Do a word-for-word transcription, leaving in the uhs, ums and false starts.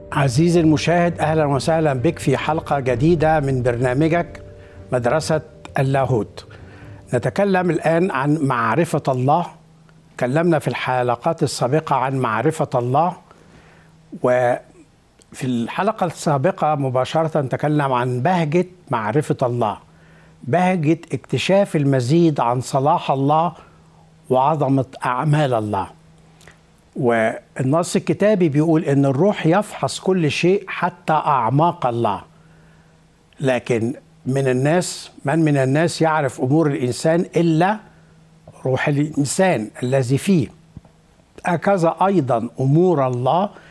عزيزي المشاهد، أهلا وسهلا بك في حلقة جديدة من برنامجك مدرسة اللاهوت. نتكلم الآن عن معرفة الله. تكلمنا في الحلقات السابقة عن معرفة الله، وفي الحلقة السابقة مباشرة تكلم عن بهجة معرفة الله، بهجة اكتشاف المزيد عن صلاح الله وعظمة أعمال الله. والنص الكتابي بيقول إن الروح يفحص كل شيء حتى أعماق الله، لكن من الناس من من الناس يعرف أمور الإنسان إلا روح الإنسان الذي فيه. هكذا أيضا أمور الله